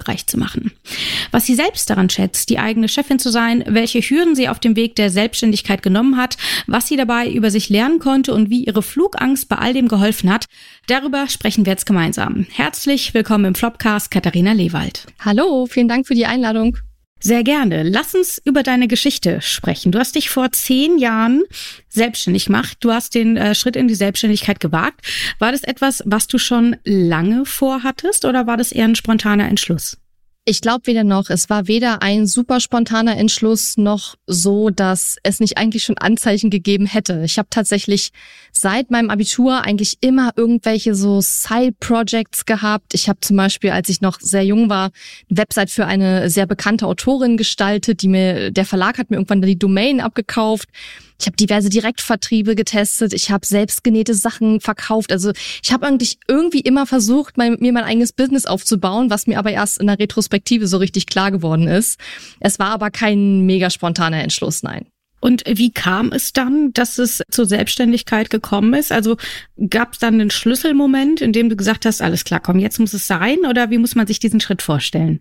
erfolgreich zu machen. Was sie selbst daran schätzt, die eigene Chefin zu sein, welche Hürden sie auf dem Weg der Selbstständigkeit genommen hat, was sie dabei über sich lernen konnte und wie ihre Flugangst bei all dem geholfen hat, darüber sprechen wir jetzt gemeinsam. Herzlich willkommen im Flopcast, Katharina Lewald. Hallo, vielen Dank für die Einladung. Sehr gerne. Lass uns über deine Geschichte sprechen. Du hast dich vor 10 Jahren selbstständig gemacht. Du hast den Schritt in die Selbstständigkeit gewagt. War das etwas, was du schon lange vorhattest oder war das eher ein spontaner Entschluss? Ich glaube weder noch. Es war weder ein super spontaner Entschluss noch so, dass es nicht eigentlich schon Anzeichen gegeben hätte. Ich habe tatsächlich seit meinem Abitur eigentlich immer irgendwelche so Side-Projects gehabt. Ich habe zum Beispiel, als ich noch sehr jung war, eine Website für eine sehr bekannte Autorin gestaltet. Der Verlag hat mir irgendwann die Domain abgekauft. Ich habe diverse Direktvertriebe getestet. Ich habe selbstgenähte Sachen verkauft. Also ich habe eigentlich irgendwie immer versucht, mir mein eigenes Business aufzubauen, was mir aber erst in der Retrospektive so richtig klar geworden ist. Es war aber kein mega spontaner Entschluss, nein. Und wie kam es dann, dass es zur Selbstständigkeit gekommen ist? Also gab es dann einen Schlüsselmoment, in dem du gesagt hast, alles klar, komm, jetzt muss es sein? Oder wie muss man sich diesen Schritt vorstellen?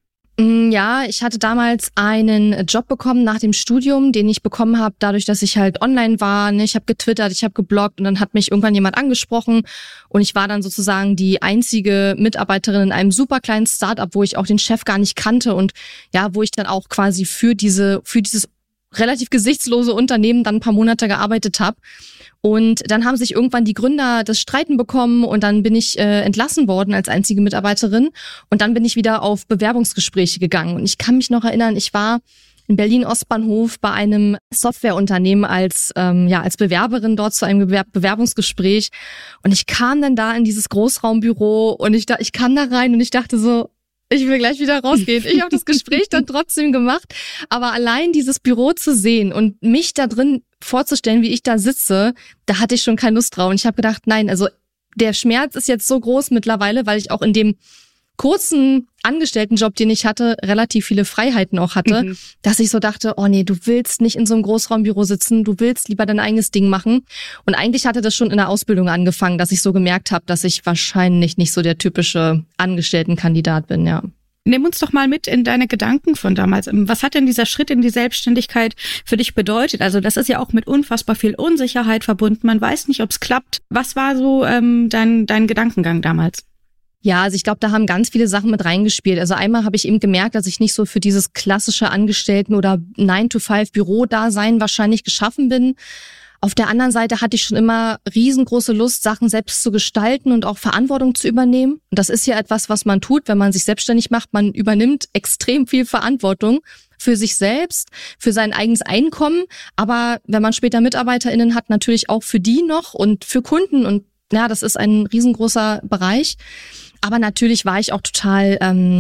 Ja, ich hatte damals einen Job bekommen nach dem Studium, den ich bekommen habe, dadurch, dass ich halt online war. Ich habe getwittert, ich habe gebloggt und dann hat mich irgendwann jemand angesprochen und ich war dann sozusagen die einzige Mitarbeiterin in einem super kleinen Startup, wo ich auch den Chef gar nicht kannte und ja, wo ich dann auch quasi für dieses relativ gesichtslose Unternehmen dann ein paar Monate gearbeitet habe. Und dann haben sich irgendwann die Gründer das Streiten bekommen und dann bin ich entlassen worden als einzige Mitarbeiterin und dann bin ich wieder auf Bewerbungsgespräche gegangen. Und ich kann mich noch erinnern, ich war in Berlin-Ostbahnhof bei einem Softwareunternehmen als Bewerberin dort zu einem Bewerbungsgespräch und ich kam dann da in dieses Großraumbüro und ich kam da rein und ich dachte so, ich will gleich wieder rausgehen. Ich habe das Gespräch dann trotzdem gemacht, aber allein dieses Büro zu sehen und mich da drin vorzustellen, wie ich da sitze, da hatte ich schon keine Lust drauf. Und ich habe gedacht, nein, also der Schmerz ist jetzt so groß mittlerweile, weil ich auch in dem kurzen Angestelltenjob, den ich hatte, relativ viele Freiheiten auch hatte, dass ich so dachte, oh nee, du willst nicht in so einem Großraumbüro sitzen, du willst lieber dein eigenes Ding machen. Und eigentlich hatte das schon in der Ausbildung angefangen, dass ich so gemerkt habe, dass ich wahrscheinlich nicht so der typische Angestelltenkandidat bin, ja. Nimm uns doch mal mit in deine Gedanken von damals. Was hat denn dieser Schritt in die Selbstständigkeit für dich bedeutet? Also das ist ja auch mit unfassbar viel Unsicherheit verbunden. Man weiß nicht, ob es klappt. Was war so dein Gedankengang damals? Ja, also ich glaube, da haben ganz viele Sachen mit reingespielt. Also einmal habe ich eben gemerkt, dass ich nicht so für dieses klassische Angestellten- oder 9-to-5-Büro-Dasein wahrscheinlich geschaffen bin. Auf der anderen Seite hatte ich schon immer riesengroße Lust, Sachen selbst zu gestalten und auch Verantwortung zu übernehmen. Und das ist ja etwas, was man tut, wenn man sich selbstständig macht. Man übernimmt extrem viel Verantwortung für sich selbst, für sein eigenes Einkommen. Aber wenn man später MitarbeiterInnen hat, natürlich auch für die noch und für Kunden. Und ja, das ist ein riesengroßer Bereich. Aber natürlich war ich auch total,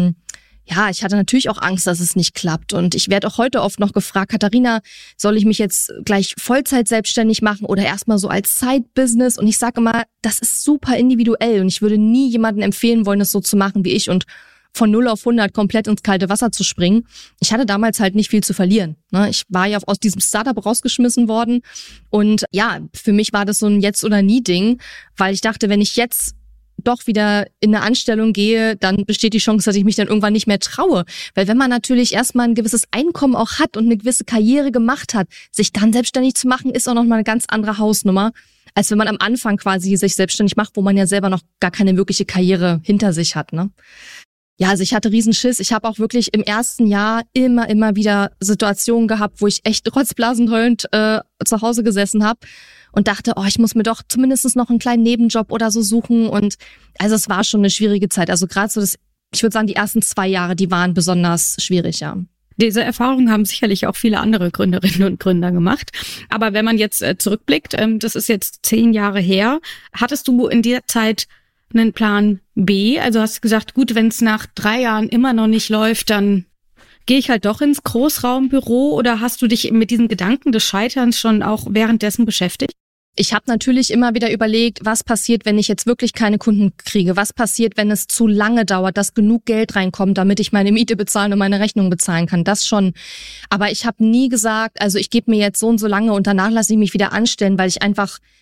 ich hatte natürlich auch Angst, dass es nicht klappt. Und ich werde auch heute oft noch gefragt, Katharina, soll ich mich jetzt gleich Vollzeit selbstständig machen oder erstmal so als Side-Business? Und ich sage immer, das ist super individuell und ich würde nie jemandem empfehlen wollen, das so zu machen wie ich und von 0 auf 100 komplett ins kalte Wasser zu springen. Ich hatte damals halt nicht viel zu verlieren. Ich war ja aus diesem Startup rausgeschmissen worden und ja, für mich war das so ein Jetzt- oder Nie-Ding, weil ich dachte, wenn ich jetzt doch wieder in eine Anstellung gehe, dann besteht die Chance, dass ich mich dann irgendwann nicht mehr traue. Weil wenn man natürlich erstmal ein gewisses Einkommen auch hat und eine gewisse Karriere gemacht hat, sich dann selbstständig zu machen, ist auch nochmal eine ganz andere Hausnummer, als wenn man am Anfang quasi sich selbstständig macht, wo man ja selber noch gar keine wirkliche Karriere hinter sich hat, ne? Ja, also ich hatte Riesenschiss. Ich habe auch wirklich im ersten Jahr immer wieder Situationen gehabt, wo ich echt rotzblasend heulend zu Hause gesessen habe und dachte, ich muss mir doch zumindest noch einen kleinen Nebenjob oder so suchen. Und also es war schon eine schwierige Zeit. Also gerade so ich würde sagen, die ersten 2 Jahre, die waren besonders schwierig, ja. Diese Erfahrungen haben sicherlich auch viele andere Gründerinnen und Gründer gemacht. Aber wenn man jetzt zurückblickt, das ist jetzt 10 Jahre her, hattest du in der Zeit einen Plan B? Also hast du gesagt, gut, wenn es nach 3 Jahren immer noch nicht läuft, dann gehe ich halt doch ins Großraumbüro, oder hast du dich mit diesen Gedanken des Scheiterns schon auch währenddessen beschäftigt? Ich habe natürlich immer wieder überlegt, was passiert, wenn ich jetzt wirklich keine Kunden kriege? Was passiert, wenn es zu lange dauert, dass genug Geld reinkommt, damit ich meine Miete bezahlen und meine Rechnung bezahlen kann? Das schon. Aber ich habe nie gesagt, also ich gebe mir jetzt so und so lange und danach lasse ich mich wieder anstellen, weil ich einfach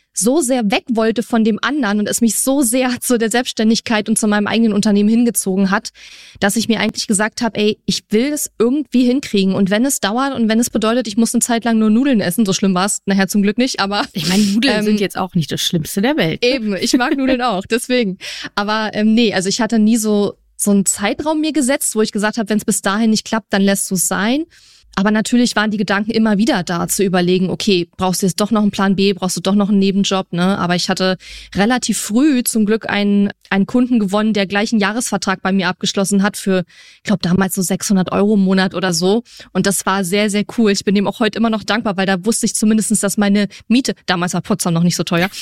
so sehr weg wollte von dem anderen und es mich so sehr zu der Selbstständigkeit und zu meinem eigenen Unternehmen hingezogen hat, dass ich mir eigentlich gesagt habe, ey, ich will es irgendwie hinkriegen und wenn es dauert und wenn es bedeutet, ich muss eine Zeit lang nur Nudeln essen, so schlimm war es nachher zum Glück nicht, aber... Ich meine, Nudeln sind jetzt auch nicht das Schlimmste der Welt. Eben, ich mag Nudeln auch, deswegen. Aber nee, also ich hatte nie so einen Zeitraum mir gesetzt, wo ich gesagt habe, wenn es bis dahin nicht klappt, dann lässt du es sein. Aber natürlich waren die Gedanken immer wieder da, zu überlegen, okay, brauchst du jetzt doch noch einen Plan B, brauchst du doch noch einen Nebenjob, ne? Aber ich hatte relativ früh zum Glück einen Kunden gewonnen, der gleich einen Jahresvertrag bei mir abgeschlossen hat für, ich glaube, damals so 600 € im Monat oder so. Und das war sehr, sehr cool. Ich bin dem auch heute immer noch dankbar, weil da wusste ich zumindestens, dass meine Miete, damals war Potsdam noch nicht so teuer,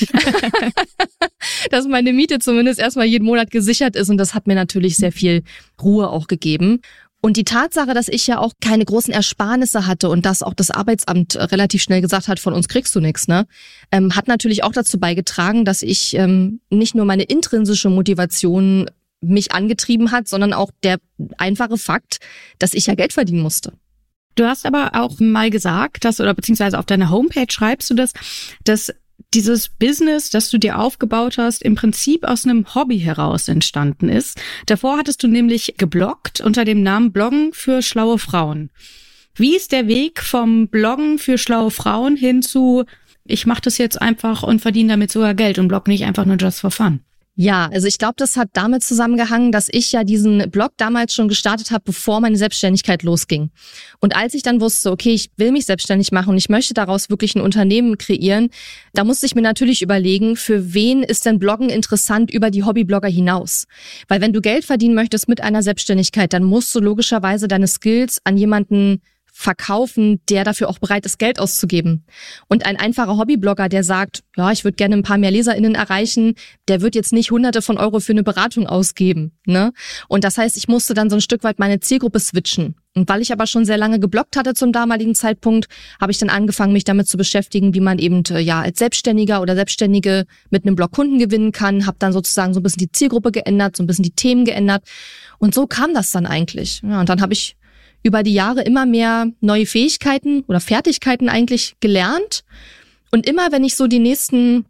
dass meine Miete zumindest erstmal jeden Monat gesichert ist. Und das hat mir natürlich sehr viel Ruhe auch gegeben. Und die Tatsache, dass ich ja auch keine großen Ersparnisse hatte und dass auch das Arbeitsamt relativ schnell gesagt hat, von uns kriegst du nichts, ne, hat natürlich auch dazu beigetragen, dass ich nicht nur meine intrinsische Motivation mich angetrieben hat, sondern auch der einfache Fakt, dass ich ja Geld verdienen musste. Du hast aber auch mal gesagt, oder beziehungsweise auf deiner Homepage schreibst du das, dass dieses Business, das du dir aufgebaut hast, im Prinzip aus einem Hobby heraus entstanden ist. Davor hattest du nämlich gebloggt unter dem Namen Bloggen für schlaue Frauen. Wie ist der Weg vom Bloggen für schlaue Frauen hin zu, ich mache das jetzt einfach und verdiene damit sogar Geld und blogge nicht einfach nur just for fun? Ja, also ich glaube, das hat damit zusammengehangen, dass ich ja diesen Blog damals schon gestartet habe, bevor meine Selbstständigkeit losging. Und als ich dann wusste, okay, ich will mich selbstständig machen und ich möchte daraus wirklich ein Unternehmen kreieren, da musste ich mir natürlich überlegen, für wen ist denn Bloggen interessant über die Hobbyblogger hinaus? Weil wenn du Geld verdienen möchtest mit einer Selbstständigkeit, dann musst du logischerweise deine Skills an jemanden verkaufen, der dafür auch bereit ist, Geld auszugeben. Und ein einfacher Hobbyblogger, der sagt, ja, ich würde gerne ein paar mehr LeserInnen erreichen, der wird jetzt nicht Hunderte von Euro für eine Beratung ausgeben, ne? Und das heißt, ich musste dann so ein Stück weit meine Zielgruppe switchen. Und weil ich aber schon sehr lange gebloggt hatte zum damaligen Zeitpunkt, habe ich dann angefangen, mich damit zu beschäftigen, wie man eben als Selbstständiger oder Selbstständige mit einem Blog Kunden gewinnen kann, habe dann sozusagen so ein bisschen die Zielgruppe geändert, so ein bisschen die Themen geändert. Und so kam das dann eigentlich. Ja, und dann habe ich über die Jahre immer mehr neue Fähigkeiten oder Fertigkeiten eigentlich gelernt. Und immer, wenn ich so die nächste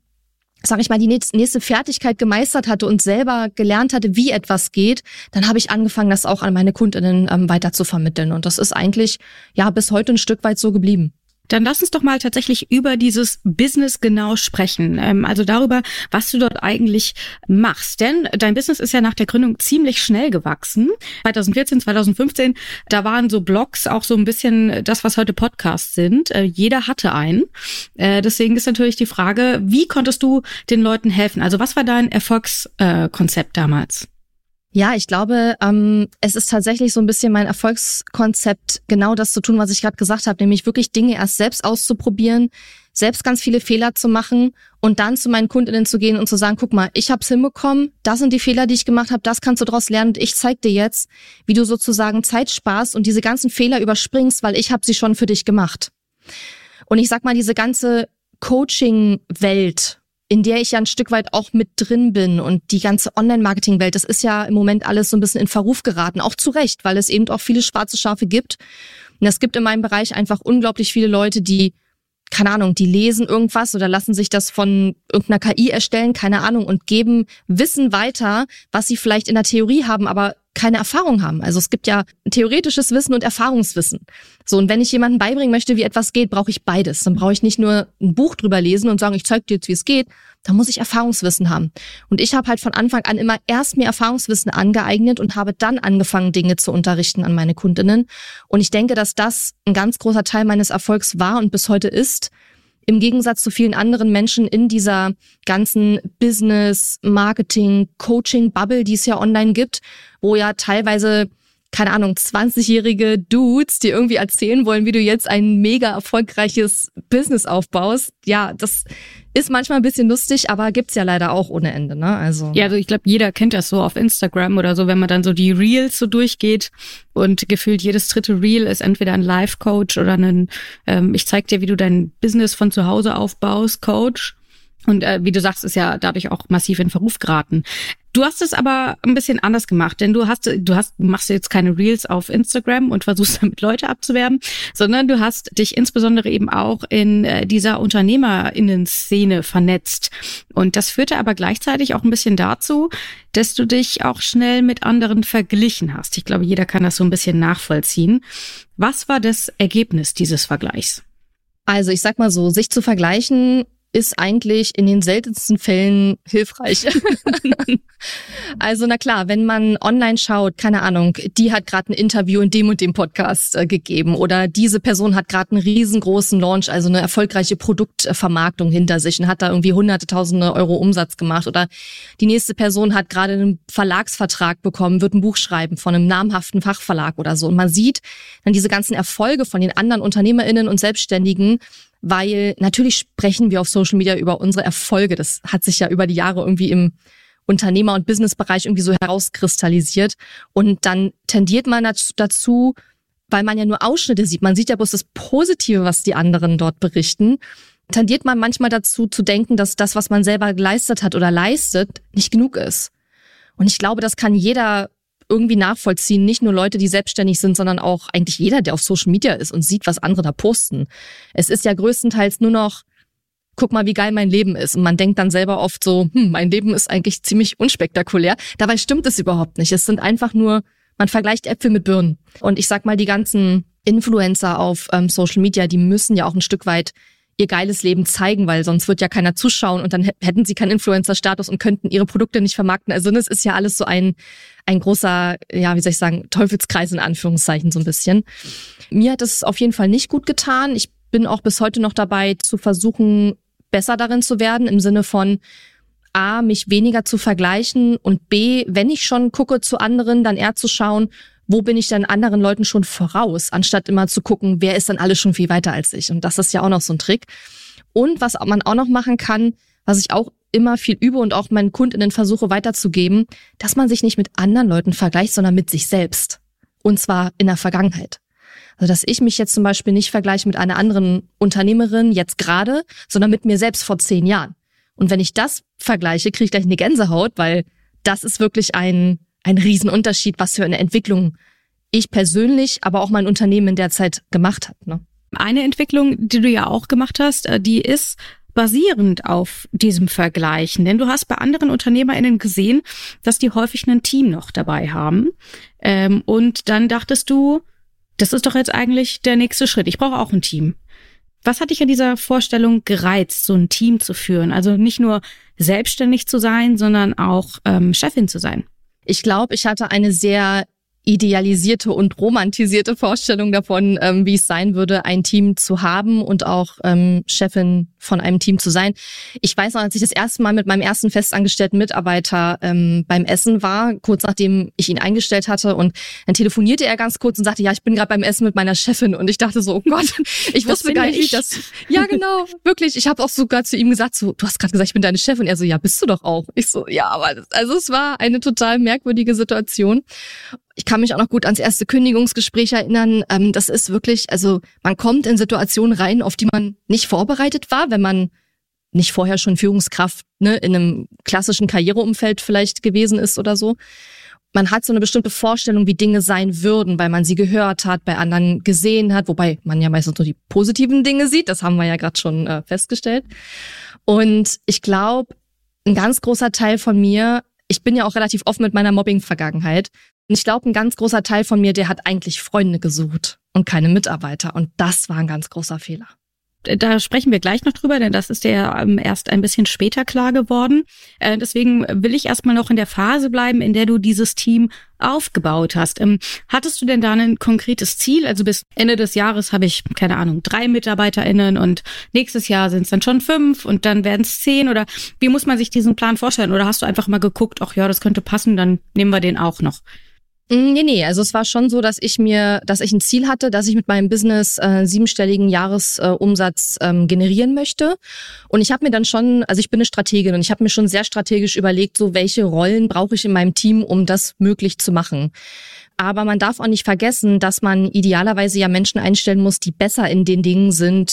Fertigkeit gemeistert hatte und selber gelernt hatte, wie etwas geht, dann habe ich angefangen, das auch an meine KundInnen weiter zu vermitteln. Und das ist eigentlich bis heute ein Stück weit so geblieben. Dann lass uns doch mal tatsächlich über dieses Business genau sprechen. Also darüber, was du dort eigentlich machst. Denn dein Business ist ja nach der Gründung ziemlich schnell gewachsen. 2014, 2015, da waren so Blogs auch so ein bisschen das, was heute Podcasts sind. Jeder hatte einen. Deswegen ist natürlich die Frage, wie konntest du den Leuten helfen? Also was war dein Erfolgskonzept damals? Ja, ich glaube, es ist tatsächlich so ein bisschen mein Erfolgskonzept, genau das zu tun, was ich gerade gesagt habe, nämlich wirklich Dinge erst selbst auszuprobieren, selbst ganz viele Fehler zu machen und dann zu meinen KundInnen zu gehen und zu sagen, guck mal, ich hab's hinbekommen, das sind die Fehler, die ich gemacht habe, das kannst du daraus lernen und ich zeig dir jetzt, wie du sozusagen Zeit sparst und diese ganzen Fehler überspringst, weil ich habe sie schon für dich gemacht. Und ich sag mal, diese ganze Coaching-Welt, in der ich ja ein Stück weit auch mit drin bin und die ganze Online-Marketing-Welt, das ist ja im Moment alles so ein bisschen in Verruf geraten, auch zu Recht, weil es eben auch viele schwarze Schafe gibt. Und es gibt in meinem Bereich einfach unglaublich viele Leute, die, keine Ahnung, die lesen irgendwas oder lassen sich das von irgendeiner KI erstellen, keine Ahnung, und geben Wissen weiter, was sie vielleicht in der Theorie haben, aber keine Erfahrung haben. Also es gibt ja theoretisches Wissen und Erfahrungswissen. So, und wenn ich jemandem beibringen möchte, wie etwas geht, brauche ich beides. Dann brauche ich nicht nur ein Buch drüber lesen und sagen, ich zeige dir jetzt, wie es geht. Da muss ich Erfahrungswissen haben. Und ich habe halt von Anfang an immer erst mir Erfahrungswissen angeeignet und habe dann angefangen, Dinge zu unterrichten an meine KundInnen. Und ich denke, dass das ein ganz großer Teil meines Erfolgs war und bis heute ist. Im Gegensatz zu vielen anderen Menschen in dieser ganzen Business, Marketing, Coaching-Bubble, die es ja online gibt, wo ja teilweise, keine Ahnung, 20-jährige Dudes, die irgendwie erzählen wollen, wie du jetzt ein mega erfolgreiches Business aufbaust. Ja, das ist manchmal ein bisschen lustig, aber gibt's ja leider auch ohne Ende, ne? Also ich glaube, jeder kennt das so auf Instagram oder so, wenn man dann so die Reels so durchgeht und gefühlt jedes dritte Reel ist entweder ein Life-Coach oder ich zeig dir, wie du dein Business von zu Hause aufbaust, Coach. Und wie du sagst, ist ja dadurch auch massiv in Verruf geraten. Du hast es aber ein bisschen anders gemacht, denn machst jetzt keine Reels auf Instagram und versuchst damit Leute abzuwerben, sondern du hast dich insbesondere eben auch in dieser UnternehmerInnen-Szene vernetzt. Und das führte aber gleichzeitig auch ein bisschen dazu, dass du dich auch schnell mit anderen verglichen hast. Ich glaube, jeder kann das so ein bisschen nachvollziehen. Was war das Ergebnis dieses Vergleichs? Also ich sag mal so, sich zu vergleichen ist eigentlich in den seltensten Fällen hilfreich. Also na klar, wenn man online schaut, keine Ahnung, die hat gerade ein Interview in dem und dem Podcast gegeben oder diese Person hat gerade einen riesengroßen Launch, also eine erfolgreiche Produktvermarktung hinter sich und hat da irgendwie hunderte, tausende Euro Umsatz gemacht oder die nächste Person hat gerade einen Verlagsvertrag bekommen, wird ein Buch schreiben von einem namhaften Fachverlag oder so und man sieht dann diese ganzen Erfolge von den anderen UnternehmerInnen und Selbstständigen, weil natürlich sprechen wir auf Social Media über unsere Erfolge. Das hat sich ja über die Jahre irgendwie im Unternehmer- und Businessbereich irgendwie so herauskristallisiert. Und dann tendiert man dazu, weil man ja nur Ausschnitte sieht, man sieht ja bloß das Positive, was die anderen dort berichten, tendiert man manchmal dazu zu denken, dass das, was man selber geleistet hat oder leistet, nicht genug ist. Und ich glaube, das kann jeder irgendwie nachvollziehen, nicht nur Leute, die selbstständig sind, sondern auch eigentlich jeder, der auf Social Media ist und sieht, was andere da posten. Es ist ja größtenteils nur noch, guck mal, wie geil mein Leben ist. Und man denkt dann selber oft so, mein Leben ist eigentlich ziemlich unspektakulär. Dabei stimmt es überhaupt nicht. Es sind einfach nur, man vergleicht Äpfel mit Birnen. Und ich sag mal, die ganzen Influencer auf Social Media, die müssen ja auch ein Stück weit ihr geiles Leben zeigen, weil sonst wird ja keiner zuschauen und dann hätten sie keinen Influencer-Status und könnten ihre Produkte nicht vermarkten. Also das ist ja alles so ein großer, ja, wie soll ich sagen, Teufelskreis in Anführungszeichen so ein bisschen. Mir hat es auf jeden Fall nicht gut getan. Ich bin auch bis heute noch dabei zu versuchen, besser darin zu werden, im Sinne von A, mich weniger zu vergleichen und B, wenn ich schon gucke zu anderen, dann eher zu schauen, wo bin ich denn anderen Leuten schon voraus, anstatt immer zu gucken, wer ist dann alles schon viel weiter als ich. Und das ist ja auch noch so ein Trick. Und was man auch noch machen kann, was ich auch immer viel übe und auch meinen KundInnen versuche weiterzugeben, dass man sich nicht mit anderen Leuten vergleicht, sondern mit sich selbst. Und zwar in der Vergangenheit. Also dass ich mich jetzt zum Beispiel nicht vergleiche mit einer anderen Unternehmerin jetzt gerade, sondern mit mir selbst vor 10 Jahren. Und wenn ich das vergleiche, kriege ich gleich eine Gänsehaut, weil das ist wirklich ein Riesenunterschied, was für eine Entwicklung ich persönlich, aber auch mein Unternehmen in der Zeit gemacht hat. Ne? Eine Entwicklung, die du ja auch gemacht hast, die ist basierend auf diesem Vergleichen. Denn du hast bei anderen UnternehmerInnen gesehen, dass die häufig ein Team noch dabei haben. Und dann dachtest du, das ist doch jetzt eigentlich der nächste Schritt. Ich brauche auch ein Team. Was hat dich an dieser Vorstellung gereizt, so ein Team zu führen? Also nicht nur selbstständig zu sein, sondern auch Chefin zu sein. Ich glaube, ich hatte eine sehr idealisierte und romantisierte Vorstellung davon, wie es sein würde, ein Team zu haben und auch Chefin von einem Team zu sein. Ich weiß noch, als ich das erste Mal mit meinem ersten festangestellten Mitarbeiter beim Essen war, kurz nachdem ich ihn eingestellt hatte, und dann telefonierte er ganz kurz und sagte, ja, ich bin gerade beim Essen mit meiner Chefin, und ich dachte so, oh Gott, ich wusste gar nicht, wie das... Ja, genau, wirklich. Ich habe auch sogar zu ihm gesagt, so, du hast gerade gesagt, ich bin deine Chefin. Er so, ja, bist du doch auch. Ich so, ja, aber es war eine total merkwürdige Situation. Ich kann mich auch noch gut ans erste Kündigungsgespräch erinnern. Das ist wirklich, also man kommt in Situationen rein, auf die man nicht vorbereitet war, wenn man nicht vorher schon Führungskraft in einem klassischen Karriereumfeld vielleicht gewesen ist oder so. Man hat so eine bestimmte Vorstellung, wie Dinge sein würden, weil man sie gehört hat, bei anderen gesehen hat, wobei man ja meistens nur die positiven Dinge sieht. Das haben wir ja gerade schon festgestellt. Und ich glaube, ein ganz großer Teil von mir, ich bin ja auch relativ offen mit meiner Mobbing-Vergangenheit, und ich glaube, ein ganz großer Teil von mir, der hat eigentlich Freunde gesucht und keine Mitarbeiter. Und das war ein ganz großer Fehler. Da sprechen wir gleich noch drüber, denn das ist ja erst ein bisschen später klar geworden. Deswegen will ich erstmal noch in der Phase bleiben, in der du dieses Team aufgebaut hast. Hattest du denn da ein konkretes Ziel? Also bis Ende des Jahres habe ich, keine Ahnung, 3 MitarbeiterInnen und nächstes Jahr sind es dann schon 5 und dann werden es 10, oder wie muss man sich diesen Plan vorstellen? Oder hast du einfach mal geguckt, ach ja, das könnte passen, dann nehmen wir den auch noch? Nee, also es war schon so, dass ich ein Ziel hatte, dass ich mit meinem Business 7-stelligen Jahresumsatz generieren möchte. Und ich habe mir dann schon, also ich bin eine Strategin und ich habe mir schon sehr strategisch überlegt, so welche Rollen brauche ich in meinem Team, um das möglich zu machen. Aber man darf auch nicht vergessen, dass man idealerweise ja Menschen einstellen muss, die besser in den Dingen sind,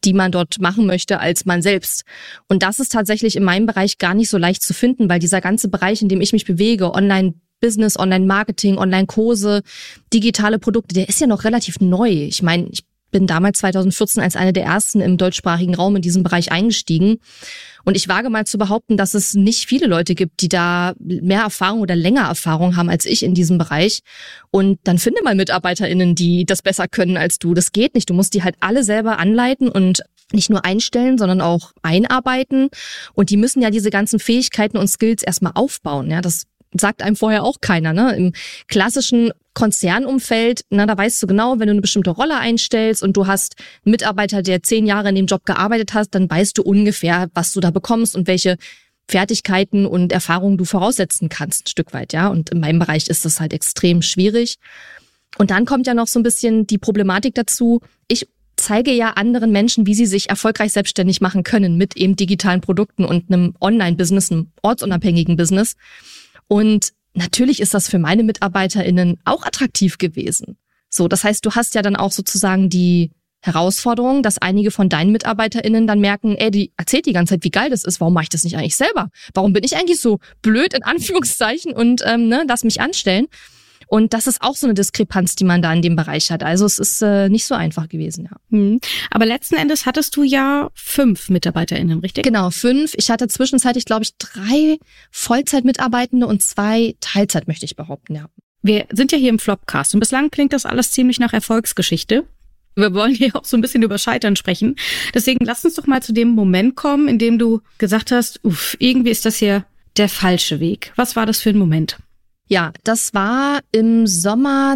die man dort machen möchte, als man selbst. Und das ist tatsächlich in meinem Bereich gar nicht so leicht zu finden, weil dieser ganze Bereich, in dem ich mich bewege, Online-Business, Online-Marketing, Online-Kurse, digitale Produkte, der ist ja noch relativ neu. Ich meine, ich bin damals 2014 als eine der ersten im deutschsprachigen Raum in diesem Bereich eingestiegen. Und ich wage mal zu behaupten, dass es nicht viele Leute gibt, die da mehr Erfahrung oder länger Erfahrung haben als ich in diesem Bereich. Und dann finde mal MitarbeiterInnen, die das besser können als du. Das geht nicht. Du musst die halt alle selber anleiten und nicht nur einstellen, sondern auch einarbeiten. Und die müssen ja diese ganzen Fähigkeiten und Skills erstmal aufbauen. Ja, das sagt einem vorher auch keiner, ne? Im klassischen Konzernumfeld, da weißt du genau, wenn du eine bestimmte Rolle einstellst und du hast einen Mitarbeiter, der 10 Jahre in dem Job gearbeitet hat, dann weißt du ungefähr, was du da bekommst und welche Fertigkeiten und Erfahrungen du voraussetzen kannst, ein Stück weit, ja. Und in meinem Bereich ist das halt extrem schwierig. Und dann kommt ja noch so ein bisschen die Problematik dazu. Ich zeige ja anderen Menschen, wie sie sich erfolgreich selbstständig machen können mit eben digitalen Produkten und einem Online-Business, einem ortsunabhängigen Business. Und natürlich ist das für meine MitarbeiterInnen auch attraktiv gewesen. So, das heißt, du hast ja dann auch sozusagen die Herausforderung, dass einige von deinen MitarbeiterInnen dann merken, die erzählt die ganze Zeit, wie geil das ist, warum mache ich das nicht eigentlich selber? Warum bin ich eigentlich so blöd in Anführungszeichen und lass mich anstellen? Und das ist auch so eine Diskrepanz, die man da in dem Bereich hat. Also es ist nicht so einfach gewesen, ja. Aber letzten Endes hattest du ja 5 MitarbeiterInnen, richtig? Genau, 5. Ich hatte zwischenzeitlich, glaube ich, 3 Vollzeitmitarbeitende und 2 Teilzeit, möchte ich behaupten, ja. Wir sind ja hier im Flopcast und bislang klingt das alles ziemlich nach Erfolgsgeschichte. Wir wollen hier auch so ein bisschen über Scheitern sprechen. Deswegen lass uns doch mal zu dem Moment kommen, in dem du gesagt hast, irgendwie ist das hier der falsche Weg. Was war das für ein Moment? Ja, das war im Sommer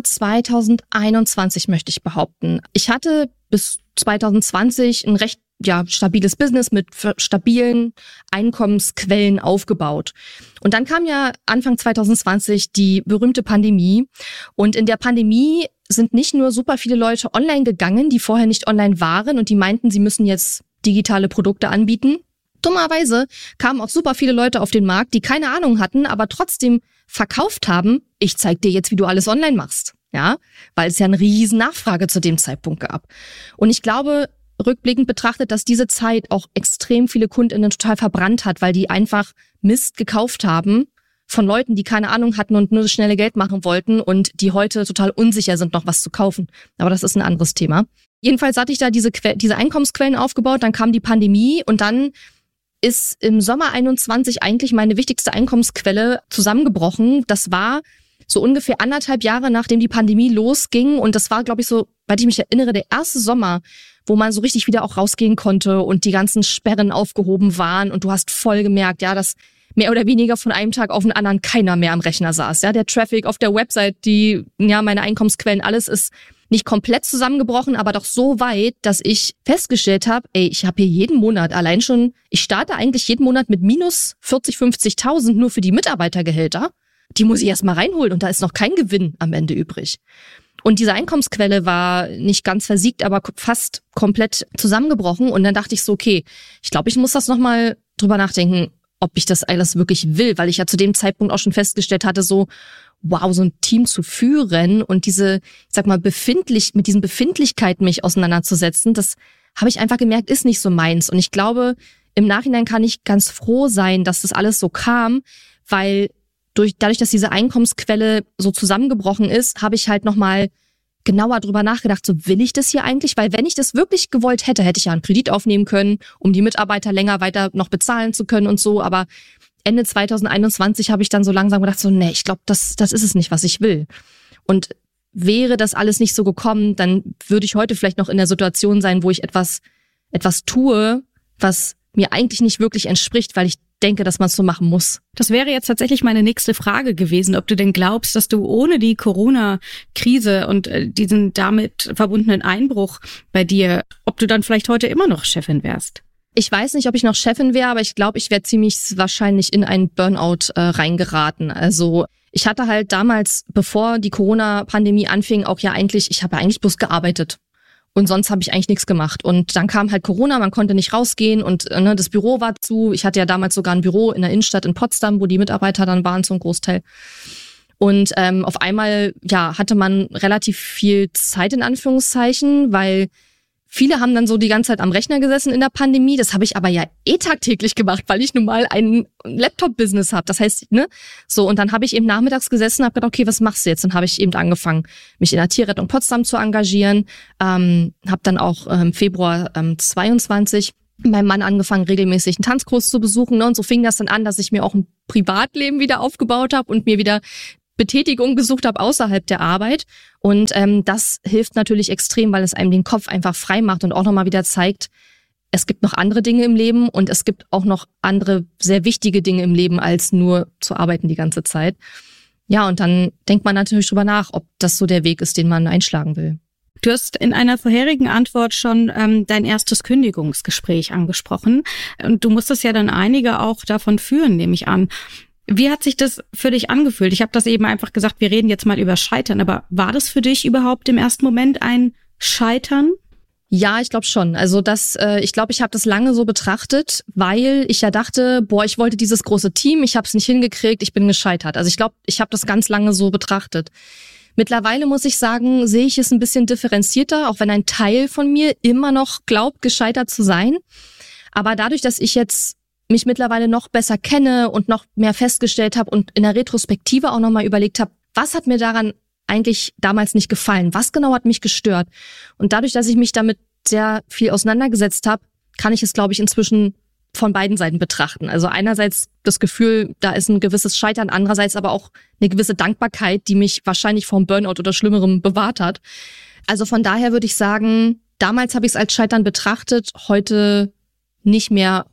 2021, möchte ich behaupten. Ich hatte bis 2020 ein recht stabiles Business mit stabilen Einkommensquellen aufgebaut. Und dann kam ja Anfang 2020 die berühmte Pandemie. Und in der Pandemie sind nicht nur super viele Leute online gegangen, die vorher nicht online waren und die meinten, sie müssen jetzt digitale Produkte anbieten. Dummerweise kamen auch super viele Leute auf den Markt, die keine Ahnung hatten, aber trotzdem verkauft haben, ich zeig dir jetzt, wie du alles online machst. Ja, weil es ja eine riesen Nachfrage zu dem Zeitpunkt gab. Und ich glaube, rückblickend betrachtet, dass diese Zeit auch extrem viele KundInnen total verbrannt hat, weil die einfach Mist gekauft haben von Leuten, die keine Ahnung hatten und nur das schnelle Geld machen wollten und die heute total unsicher sind, noch was zu kaufen. Aber das ist ein anderes Thema. Jedenfalls hatte ich da diese Einkommensquellen aufgebaut, dann kam die Pandemie und dann ist im Sommer 21 eigentlich meine wichtigste Einkommensquelle zusammengebrochen. Das war so ungefähr 1,5 Jahre, nachdem die Pandemie losging. Und das war, glaube ich, so, weil ich mich erinnere, der erste Sommer, wo man so richtig wieder auch rausgehen konnte und die ganzen Sperren aufgehoben waren. Und du hast voll gemerkt, ja, dass mehr oder weniger von einem Tag auf den anderen keiner mehr am Rechner saß. Ja, der Traffic auf der Website, meine Einkommensquellen, alles ist nicht komplett zusammengebrochen, aber doch so weit, dass ich festgestellt habe, ich habe hier jeden Monat allein schon, ich starte eigentlich jeden Monat mit minus 40.000, 50.000 nur für die Mitarbeitergehälter. Die muss ich erstmal reinholen und da ist noch kein Gewinn am Ende übrig. Und diese Einkommensquelle war nicht ganz versiegt, aber fast komplett zusammengebrochen. Und dann dachte ich so, okay, ich glaube, ich muss das nochmal drüber nachdenken, ob ich das alles wirklich will, weil ich ja zu dem Zeitpunkt auch schon festgestellt hatte, so, wow, so ein Team zu führen und diese, ich sag mal, mit diesen Befindlichkeiten mich auseinanderzusetzen, das habe ich einfach gemerkt, ist nicht so meins. Und ich glaube, im Nachhinein kann ich ganz froh sein, dass das alles so kam, weil dadurch, dass diese Einkommensquelle so zusammengebrochen ist, habe ich halt nochmal genauer drüber nachgedacht, so will ich das hier eigentlich? Weil wenn ich das wirklich gewollt hätte, hätte ich ja einen Kredit aufnehmen können, um die Mitarbeiter länger weiter noch bezahlen zu können und so. Aber Ende 2021 habe ich dann so langsam gedacht, so ich glaube, das ist es nicht, was ich will. Und wäre das alles nicht so gekommen, dann würde ich heute vielleicht noch in der Situation sein, wo ich etwas tue, was mir eigentlich nicht wirklich entspricht, weil ich denke, dass man es so machen muss. Das wäre jetzt tatsächlich meine nächste Frage gewesen, ob du denn glaubst, dass du ohne die Corona-Krise und diesen damit verbundenen Einbruch bei dir, ob du dann vielleicht heute immer noch Chefin wärst? Ich weiß nicht, ob ich noch Chefin wäre, aber ich glaube, ich wäre ziemlich wahrscheinlich in einen Burnout reingeraten. Also ich hatte halt damals, bevor die Corona-Pandemie anfing, ich habe ja eigentlich bloß gearbeitet. Und sonst habe ich eigentlich nichts gemacht. Und dann kam halt Corona, man konnte nicht rausgehen und das Büro war zu. Ich hatte ja damals sogar ein Büro in der Innenstadt in Potsdam, wo die Mitarbeiter dann waren zum Großteil. Und auf einmal hatte man relativ viel Zeit in Anführungszeichen, weil Viele haben dann so die ganze Zeit am Rechner gesessen in der Pandemie. Das habe ich aber ja tagtäglich gemacht, weil ich nun mal ein Laptop-Business habe. Das heißt, so, und dann habe ich eben nachmittags gesessen und habe gedacht, okay, was machst du jetzt? Dann habe ich eben angefangen, mich in der Tierrettung Potsdam zu engagieren. Habe dann auch im Februar 22 meinem Mann angefangen, regelmäßig einen Tanzkurs zu besuchen. Und so fing das dann an, dass ich mir auch ein Privatleben wieder aufgebaut habe und mir wieder Betätigung gesucht habe außerhalb der Arbeit. Und das hilft natürlich extrem, weil es einem den Kopf einfach frei macht und auch nochmal wieder zeigt, es gibt noch andere Dinge im Leben und es gibt auch noch andere sehr wichtige Dinge im Leben, als nur zu arbeiten die ganze Zeit. Ja, und dann denkt man natürlich drüber nach, ob das so der Weg ist, den man einschlagen will. Du hast in einer vorherigen Antwort schon dein erstes Kündigungsgespräch angesprochen. Und du musstest ja dann einige auch davon führen, nehme ich an. Wie hat sich das für dich angefühlt? Ich habe das eben einfach gesagt, wir reden jetzt mal über Scheitern, aber war das für dich überhaupt im ersten Moment ein Scheitern? Ja, ich glaube schon. Also ich glaube, ich habe das lange so betrachtet, weil ich ja dachte, ich wollte dieses große Team, ich habe es nicht hingekriegt, ich bin gescheitert. Also ich glaube, ich habe das ganz lange so betrachtet. Mittlerweile muss ich sagen, sehe ich es ein bisschen differenzierter, auch wenn ein Teil von mir immer noch glaubt, gescheitert zu sein. Aber dadurch, dass ich jetzt mich mittlerweile noch besser kenne und noch mehr festgestellt habe und in der Retrospektive auch nochmal überlegt habe, was hat mir daran eigentlich damals nicht gefallen? Was genau hat mich gestört? Und dadurch, dass ich mich damit sehr viel auseinandergesetzt habe, kann ich es, glaube ich, inzwischen von beiden Seiten betrachten. Also einerseits das Gefühl, da ist ein gewisses Scheitern, andererseits aber auch eine gewisse Dankbarkeit, die mich wahrscheinlich vom Burnout oder Schlimmerem bewahrt hat. Also von daher würde ich sagen, damals habe ich es als Scheitern betrachtet, heute nicht mehr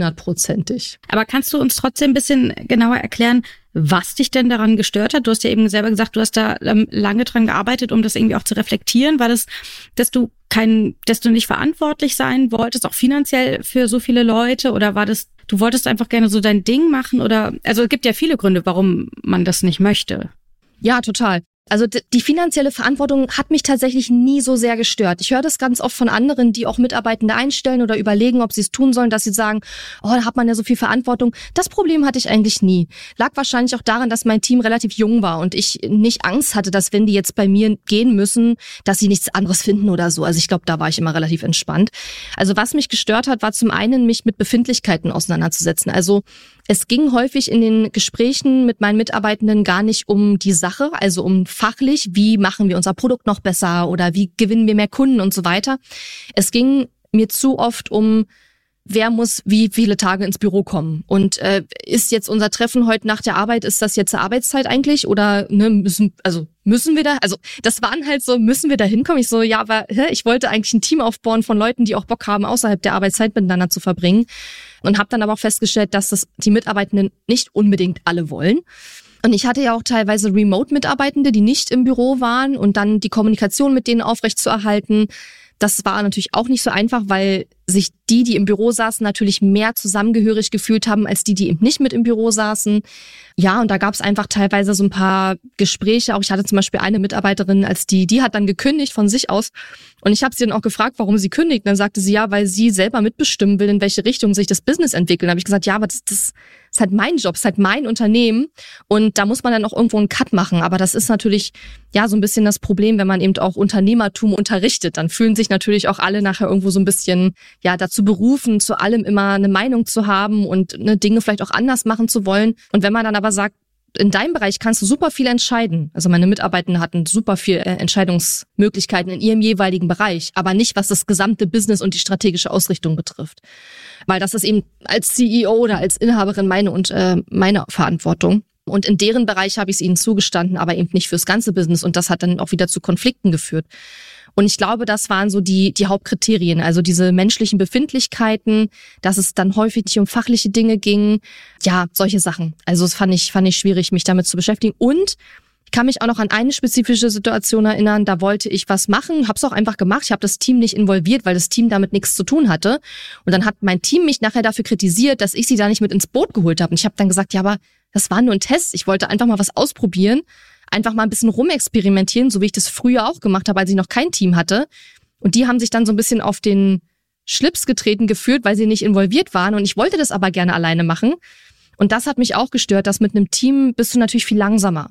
100%. Aber kannst du uns trotzdem ein bisschen genauer erklären, was dich denn daran gestört hat? Du hast ja eben selber gesagt, du hast da lange dran gearbeitet, um das irgendwie auch zu reflektieren. War das, dass du nicht verantwortlich sein wolltest, auch finanziell für so viele Leute? Oder war das, du wolltest einfach gerne so dein Ding machen? Oder, also es gibt ja viele Gründe, warum man das nicht möchte. Ja, total. Also die finanzielle Verantwortung hat mich tatsächlich nie so sehr gestört. Ich höre das ganz oft von anderen, die auch Mitarbeitende einstellen oder überlegen, ob sie es tun sollen, dass sie sagen, da hat man ja so viel Verantwortung. Das Problem hatte ich eigentlich nie. Lag wahrscheinlich auch daran, dass mein Team relativ jung war und ich nicht Angst hatte, dass wenn die jetzt bei mir gehen müssen, dass sie nichts anderes finden oder so. Also ich glaube, da war ich immer relativ entspannt. Also was mich gestört hat, war zum einen, mich mit Befindlichkeiten auseinanderzusetzen. Also es ging häufig in den Gesprächen mit meinen Mitarbeitenden gar nicht um die Sache, also um fachlich, wie machen wir unser Produkt noch besser oder wie gewinnen wir mehr Kunden und so weiter. Es ging mir zu oft um, wer muss wie viele Tage ins Büro kommen und ist jetzt unser Treffen heute nach der Arbeit, ist das jetzt eine Arbeitszeit eigentlich oder müssen wir da, also das waren halt so, müssen wir da hinkommen? Ich so, ja, aber ich wollte eigentlich ein Team aufbauen von Leuten, die auch Bock haben, außerhalb der Arbeitszeit miteinander zu verbringen und habe dann aber auch festgestellt, dass das die Mitarbeitenden nicht unbedingt alle wollen. Und ich hatte ja auch teilweise Remote-Mitarbeitende, die nicht im Büro waren und dann die Kommunikation mit denen aufrechtzuerhalten. Das war natürlich auch nicht so einfach, weil sich die im Büro saßen, natürlich mehr zusammengehörig gefühlt haben, als die eben nicht mit im Büro saßen. Ja, und da gab es einfach teilweise so ein paar Gespräche. Auch ich hatte zum Beispiel eine Mitarbeiterin, die hat dann gekündigt von sich aus. Und ich habe sie dann auch gefragt, warum sie kündigt. Und dann sagte sie, ja, weil sie selber mitbestimmen will, in welche Richtung sich das Business entwickelt. Dann habe ich gesagt, ja, aber das ist halt mein Job, das ist halt mein Unternehmen. Und da muss man dann auch irgendwo einen Cut machen. Aber das ist natürlich ja so ein bisschen das Problem, wenn man eben auch Unternehmertum unterrichtet. Dann fühlen sich natürlich auch alle nachher irgendwo so ein bisschen dazu berufen, zu allem immer eine Meinung zu haben und Dinge vielleicht auch anders machen zu wollen. Und wenn man dann aber sagt, in deinem Bereich kannst du super viel entscheiden. Also meine Mitarbeitenden hatten super viel Entscheidungsmöglichkeiten in ihrem jeweiligen Bereich, aber nicht, was das gesamte Business und die strategische Ausrichtung betrifft. Weil das ist eben als CEO oder als Inhaberin meine Verantwortung. Und in deren Bereich habe ich es ihnen zugestanden, aber eben nicht fürs ganze Business. Und das hat dann auch wieder zu Konflikten geführt. Und ich glaube, das waren so die Hauptkriterien, also diese menschlichen Befindlichkeiten, dass es dann häufig nicht um fachliche Dinge ging. Ja, solche Sachen. Also das fand ich schwierig, mich damit zu beschäftigen. Und ich kann mich auch noch an eine spezifische Situation erinnern, da wollte ich was machen, habe es auch einfach gemacht. Ich habe das Team nicht involviert, weil das Team damit nichts zu tun hatte. Und dann hat mein Team mich nachher dafür kritisiert, dass ich sie da nicht mit ins Boot geholt habe. Und ich habe dann gesagt, ja, aber das war nur ein Test. Ich wollte einfach mal was ausprobieren. Einfach mal ein bisschen rumexperimentieren, so wie ich das früher auch gemacht habe, als ich noch kein Team hatte. Und die haben sich dann so ein bisschen auf den Schlips getreten gefühlt, weil sie nicht involviert waren. Und ich wollte das aber gerne alleine machen. Und das hat mich auch gestört, dass mit einem Team bist du natürlich viel langsamer.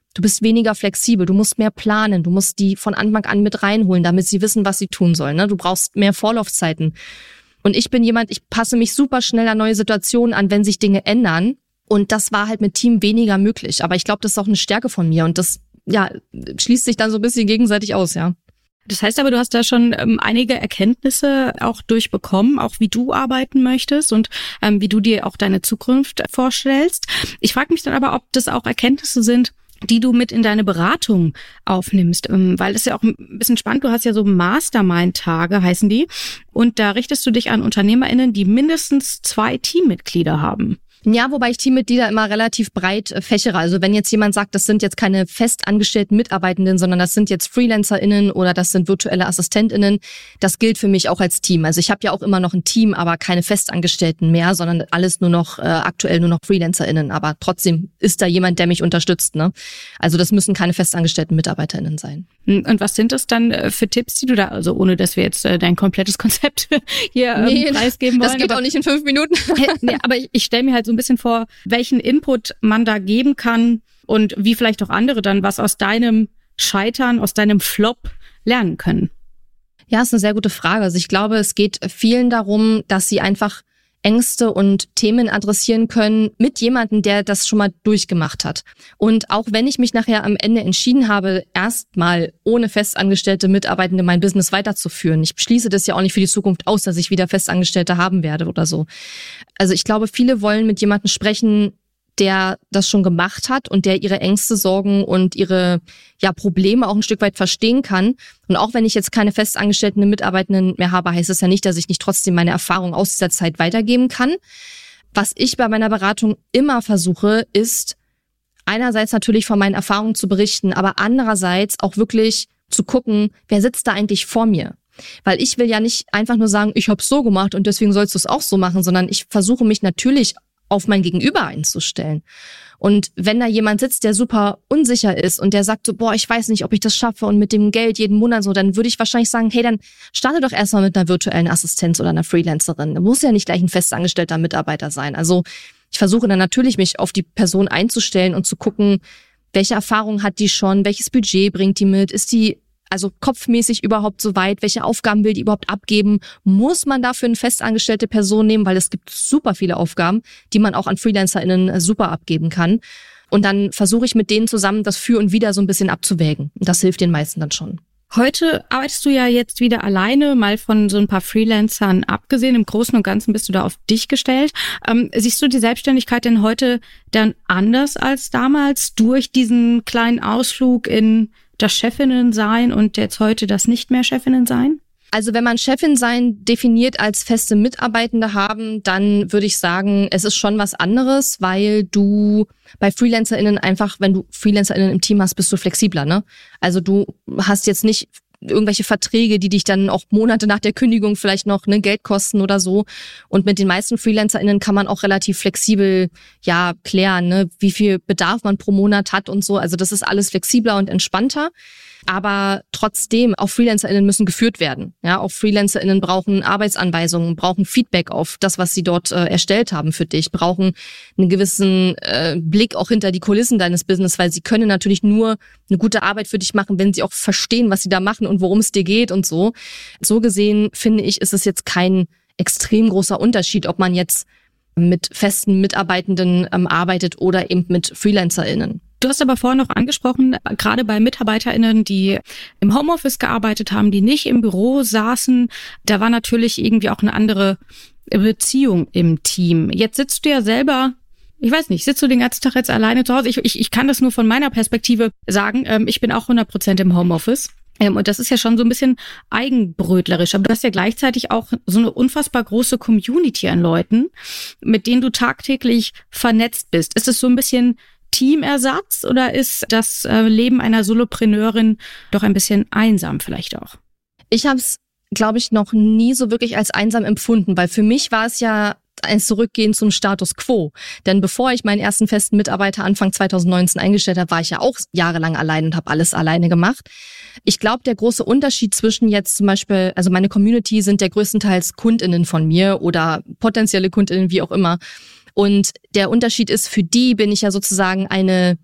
Du bist weniger flexibel, du musst mehr planen, du musst die von Anfang an mit reinholen, damit sie wissen, was sie tun sollen. Ne? Du brauchst mehr Vorlaufzeiten. Und ich bin jemand, ich passe mich super schnell an neue Situationen an, wenn sich Dinge ändern. Und das war halt mit Team weniger möglich. Aber ich glaube, das ist auch eine Stärke von mir. Und das schließt sich dann so ein bisschen gegenseitig aus, ja. Das heißt aber, du hast da schon einige Erkenntnisse auch durchbekommen, auch wie du arbeiten möchtest und wie du dir auch deine Zukunft vorstellst. Ich frage mich dann aber, ob das auch Erkenntnisse sind, die du mit in deine Beratung aufnimmst, weil das ist ja auch ein bisschen spannend. Du hast ja so Mastermind-Tage, heißen die, und da richtest du dich an UnternehmerInnen, die mindestens 2 Teammitglieder haben. Ja, wobei ich Teammitglieder immer relativ breit fächere. Also wenn jetzt jemand sagt, das sind jetzt keine festangestellten Mitarbeitenden, sondern das sind jetzt FreelancerInnen oder das sind virtuelle AssistentInnen, das gilt für mich auch als Team. Also ich habe ja auch immer noch ein Team, aber keine Festangestellten mehr, sondern alles nur noch aktuell nur noch FreelancerInnen. Aber trotzdem ist da jemand, der mich unterstützt. Ne? Also das müssen keine festangestellten MitarbeiterInnen sein. Und was sind das dann für Tipps, die du da, also ohne dass wir jetzt dein komplettes Konzept hier preisgeben wollen? Das geht auch nicht in 5 Minuten. Aber ich stelle mir halt so ein bisschen vor, welchen Input man da geben kann und wie vielleicht auch andere dann was aus deinem Scheitern, aus deinem Flop lernen können. Ja, ist eine sehr gute Frage. Also ich glaube, es geht vielen darum, dass sie einfach Ängste und Themen adressieren können mit jemandem, der das schon mal durchgemacht hat. Und auch wenn ich mich nachher am Ende entschieden habe, erstmal ohne festangestellte Mitarbeitende mein Business weiterzuführen, ich schließe das ja auch nicht für die Zukunft aus, dass ich wieder Festangestellte haben werde oder so. Also ich glaube, viele wollen mit jemandem sprechen, der das schon gemacht hat und der ihre Ängste, Sorgen und ihre Probleme auch ein Stück weit verstehen kann. Und auch wenn ich jetzt keine festangestellten Mitarbeitenden mehr habe, heißt es ja nicht, dass ich nicht trotzdem meine Erfahrung aus dieser Zeit weitergeben kann. Was ich bei meiner Beratung immer versuche, ist einerseits natürlich von meinen Erfahrungen zu berichten, aber andererseits auch wirklich zu gucken, wer sitzt da eigentlich vor mir? Weil ich will ja nicht einfach nur sagen, ich habe es so gemacht und deswegen sollst du es auch so machen, sondern ich versuche mich natürlich auf mein Gegenüber einzustellen. Und wenn da jemand sitzt, der super unsicher ist und der sagt so, ich weiß nicht, ob ich das schaffe und mit dem Geld jeden Monat so, dann würde ich wahrscheinlich sagen, hey, dann starte doch erstmal mit einer virtuellen Assistenz oder einer Freelancerin. Da muss ja nicht gleich ein festangestellter Mitarbeiter sein. Also ich versuche dann natürlich, mich auf die Person einzustellen und zu gucken, welche Erfahrung hat die schon, welches Budget bringt die mit, ist die also kopfmäßig überhaupt so weit? Welche Aufgaben will die überhaupt abgeben? Muss man dafür eine festangestellte Person nehmen? Weil es gibt super viele Aufgaben, die man auch an FreelancerInnen super abgeben kann. Und dann versuche ich mit denen zusammen das Für und Wider so ein bisschen abzuwägen. Und das hilft den meisten dann schon. Heute arbeitest du ja jetzt wieder alleine, mal von so ein paar Freelancern abgesehen. Im Großen und Ganzen bist du da auf dich gestellt. Siehst du die Selbstständigkeit denn heute dann anders als damals durch diesen kleinen Ausflug in das Chefinnen sein und jetzt heute das nicht mehr Chefinnen sein? Also wenn man Chefin sein definiert als feste Mitarbeitende haben, dann würde ich sagen, es ist schon was anderes, weil du bei FreelancerInnen einfach, wenn du FreelancerInnen im Team hast, bist du flexibler, ne? Also du hast jetzt nicht irgendwelche Verträge, die dich dann auch Monate nach der Kündigung vielleicht noch Geld kosten oder so. Und mit den meisten FreelancerInnen kann man auch relativ flexibel klären, ne, wie viel Bedarf man pro Monat hat und so. Also das ist alles flexibler und entspannter. Aber trotzdem, auch FreelancerInnen müssen geführt werden. Ja, auch FreelancerInnen brauchen Arbeitsanweisungen, brauchen Feedback auf das, was sie dort erstellt haben für dich, brauchen einen gewissen Blick auch hinter die Kulissen deines Business, weil sie können natürlich nur eine gute Arbeit für dich machen, wenn sie auch verstehen, was sie da machen und worum es dir geht und so. So gesehen, finde ich, ist es jetzt kein extrem großer Unterschied, ob man jetzt mit festen Mitarbeitenden arbeitet oder eben mit FreelancerInnen. Du hast aber vorhin noch angesprochen, gerade bei MitarbeiterInnen, die im Homeoffice gearbeitet haben, die nicht im Büro saßen, da war natürlich irgendwie auch eine andere Beziehung im Team. Jetzt sitzt du ja selber, ich weiß nicht, sitzt du den ganzen Tag jetzt alleine zu Hause? Ich kann das nur von meiner Perspektive sagen. Ich bin auch 100% im Homeoffice. Und das ist ja schon so ein bisschen eigenbrötlerisch. Aber du hast ja gleichzeitig auch so eine unfassbar große Community an Leuten, mit denen du tagtäglich vernetzt bist. Ist es so ein bisschen Teamersatz oder ist das Leben einer Solopreneurin doch ein bisschen einsam vielleicht auch? Ich habe es, glaube ich, noch nie so wirklich als einsam empfunden, weil für mich war es ja ein Zurückgehen zum Status quo. Denn bevor ich meinen ersten festen Mitarbeiter Anfang 2019 eingestellt habe, war ich ja auch jahrelang allein und habe alles alleine gemacht. Ich glaube, der große Unterschied zwischen jetzt zum Beispiel, also meine Community sind ja größtenteils KundInnen von mir oder potenzielle KundInnen, wie auch immer. Und der Unterschied ist, für die bin ich ja sozusagen eine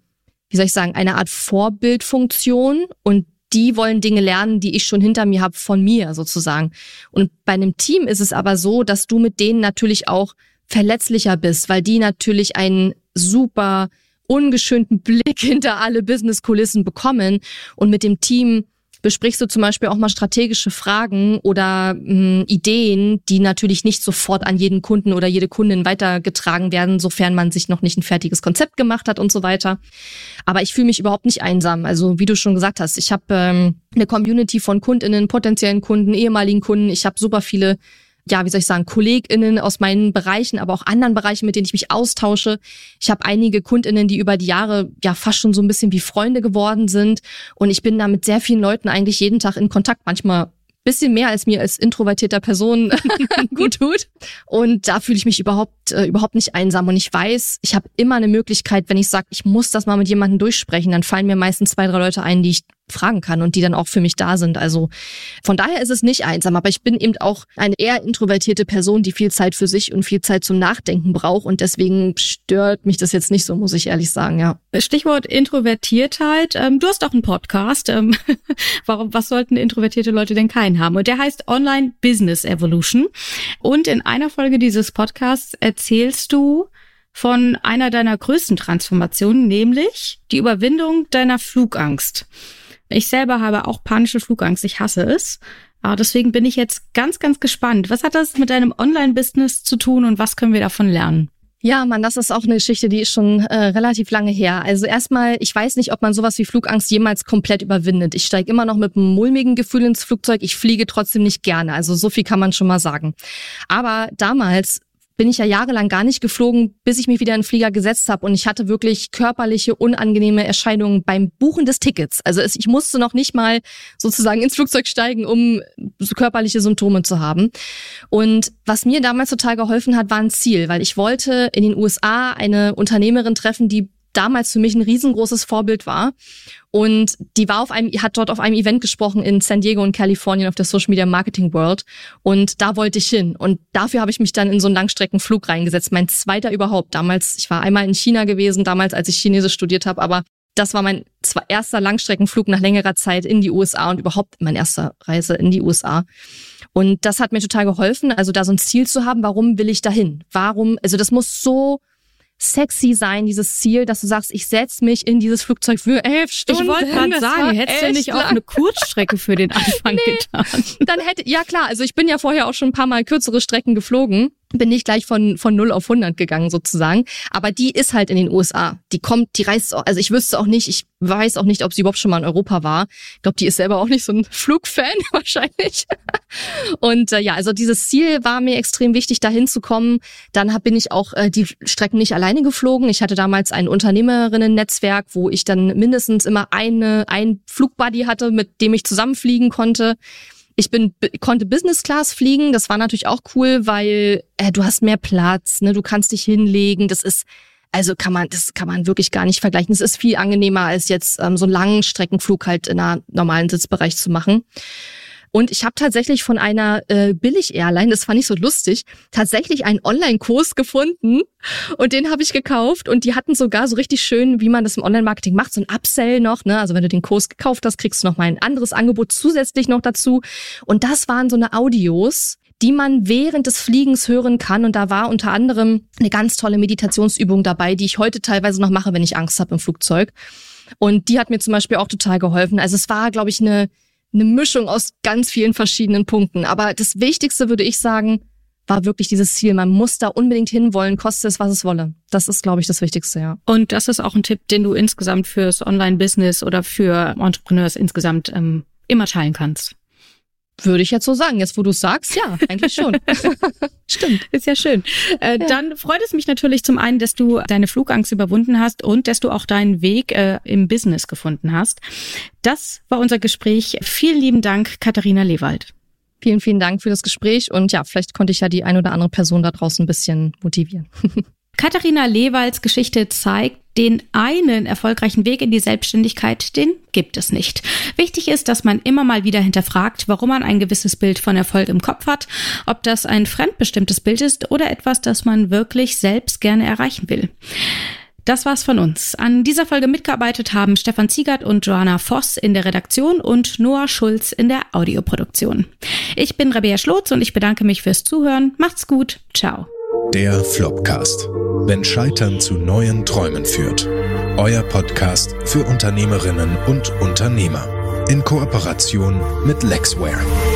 eine Art Vorbildfunktion und die wollen Dinge lernen, die ich schon hinter mir habe, von mir sozusagen. Und bei einem Team ist es aber so, dass du mit denen natürlich auch verletzlicher bist, weil die natürlich einen super ungeschönten Blick hinter alle Business-Kulissen bekommen. Und mit dem Team besprichst du zum Beispiel auch mal strategische Fragen oder Ideen, die natürlich nicht sofort an jeden Kunden oder jede Kundin weitergetragen werden, sofern man sich noch nicht ein fertiges Konzept gemacht hat und so weiter. Aber ich fühle mich überhaupt nicht einsam. Also wie du schon gesagt hast, ich habe eine Community von KundInnen, potenziellen Kunden, ehemaligen Kunden. Ich habe super viele KollegInnen aus meinen Bereichen, aber auch anderen Bereichen, mit denen ich mich austausche. Ich habe einige KundInnen, die über die Jahre ja fast schon so ein bisschen wie Freunde geworden sind. Und ich bin da mit sehr vielen Leuten eigentlich jeden Tag in Kontakt, manchmal bisschen mehr als mir als introvertierter Person gut tut. Und da fühle ich mich überhaupt nicht einsam. Und ich weiß, ich habe immer eine Möglichkeit, wenn ich sage, ich muss das mal mit jemandem durchsprechen, dann fallen mir meistens 2, 3 Leute ein, die ich fragen kann und die dann auch für mich da sind. Also von daher ist es nicht einsam, aber ich bin eben auch eine eher introvertierte Person, die viel Zeit für sich und viel Zeit zum Nachdenken braucht und deswegen stört mich das jetzt nicht so, muss ich ehrlich sagen, ja. Stichwort Introvertiertheit. Du hast auch einen Podcast. Was sollten introvertierte Leute denn keinen haben? Und der heißt Online Business Evolution. Und in einer Folge dieses Podcasts erzählst du von einer deiner größten Transformationen, nämlich die Überwindung deiner Flugangst. Ich selber habe auch panische Flugangst. Ich hasse es. Aber deswegen bin ich jetzt ganz, ganz gespannt. Was hat das mit deinem Online-Business zu tun und was können wir davon lernen? Ja, Mann, das ist auch eine Geschichte, die ist schon relativ lange her. Also erstmal, ich weiß nicht, ob man sowas wie Flugangst jemals komplett überwindet. Ich steige immer noch mit einem mulmigen Gefühl ins Flugzeug. Ich fliege trotzdem nicht gerne. Also so viel kann man schon mal sagen. Aber damals bin ich ja jahrelang gar nicht geflogen, bis ich mich wieder in den Flieger gesetzt habe. Und ich hatte wirklich körperliche, unangenehme Erscheinungen beim Buchen des Tickets. Also ich musste noch nicht mal sozusagen ins Flugzeug steigen, um so körperliche Symptome zu haben. Und was mir damals total geholfen hat, war ein Ziel, weil ich wollte in den USA eine Unternehmerin treffen, die damals für mich ein riesengroßes Vorbild war. Und die hat dort auf einem Event gesprochen in San Diego in Kalifornien auf der Social Media Marketing World. Und da wollte ich hin. Und dafür habe ich mich dann in so einen Langstreckenflug reingesetzt. Mein zweiter überhaupt. Damals, ich war einmal in China gewesen, damals als ich Chinesisch studiert habe, aber das war mein erster Langstreckenflug nach längerer Zeit in die USA und überhaupt meine erste Reise in die USA. Und das hat mir total geholfen, also da so ein Ziel zu haben, warum will ich dahin? Also das muss so sexy sein, dieses Ziel, dass du sagst, ich setze mich in dieses Flugzeug für 11 Stunden. Ich wollte gerade sagen, hättest du nicht auch eine Kurzstrecke für den Anfang getan? Dann ja klar, also ich bin ja vorher auch schon ein paar Mal kürzere Strecken geflogen, bin nicht gleich von 0 auf 100 gegangen sozusagen, aber die ist halt in den USA. Die reist auch, also ich weiß auch nicht, ob sie überhaupt schon mal in Europa war. Ich glaube, die ist selber auch nicht so ein Flugfan wahrscheinlich. Und also dieses Ziel war mir extrem wichtig, da hinzukommen. Dann bin ich auch die Strecken nicht alleine geflogen. Ich hatte damals ein Unternehmerinnen-Netzwerk, wo ich dann mindestens immer ein Flugbuddy hatte, mit dem ich zusammenfliegen konnte. Ich konnte Business Class fliegen, das war natürlich auch cool, weil du hast mehr Platz, ne, du kannst dich hinlegen, das kann man wirklich gar nicht vergleichen. Es ist viel angenehmer als jetzt so einen langen Streckenflug halt in einer normalen Sitzbereich zu machen. Und ich habe tatsächlich von einer Billig-Airline, das fand ich so lustig, tatsächlich einen Online-Kurs gefunden und den habe ich gekauft und die hatten sogar so richtig schön, wie man das im Online-Marketing macht, so ein Upsell noch, ne? Also wenn du den Kurs gekauft hast, kriegst du noch mal ein anderes Angebot zusätzlich noch dazu und das waren so eine Audios, die man während des Fliegens hören kann und da war unter anderem eine ganz tolle Meditationsübung dabei, die ich heute teilweise noch mache, wenn ich Angst habe im Flugzeug und die hat mir zum Beispiel auch total geholfen. Also es war, glaube ich, eine Mischung aus ganz vielen verschiedenen Punkten. Aber das Wichtigste, würde ich sagen, war wirklich dieses Ziel. Man muss da unbedingt hinwollen, koste es, was es wolle. Das ist, glaube ich, das Wichtigste, ja. Und das ist auch ein Tipp, den du insgesamt fürs Online-Business oder für Entrepreneurs insgesamt immer teilen kannst. Würde ich jetzt so sagen. Jetzt, wo du es sagst, ja, eigentlich schon. Stimmt. Ist ja schön. Dann freut es mich natürlich zum einen, dass du deine Flugangst überwunden hast und dass du auch deinen Weg im Business gefunden hast. Das war unser Gespräch. Vielen lieben Dank, Katharina Lewald. Vielen, vielen Dank für das Gespräch und ja, vielleicht konnte ich ja die ein oder andere Person da draußen ein bisschen motivieren. Katharina Lewalds Geschichte zeigt, den einen erfolgreichen Weg in die Selbstständigkeit, den gibt es nicht. Wichtig ist, dass man immer mal wieder hinterfragt, warum man ein gewisses Bild von Erfolg im Kopf hat, ob das ein fremdbestimmtes Bild ist oder etwas, das man wirklich selbst gerne erreichen will. Das war's von uns. An dieser Folge mitgearbeitet haben Stefan Ziegert und Joanna Voss in der Redaktion und Noah Schulz in der Audioproduktion. Ich bin Rabea Schlotz und ich bedanke mich fürs Zuhören. Macht's gut. Ciao. Der Flopcast. Wenn Scheitern zu neuen Träumen führt. Euer Podcast für Unternehmerinnen und Unternehmer. In Kooperation mit Lexware.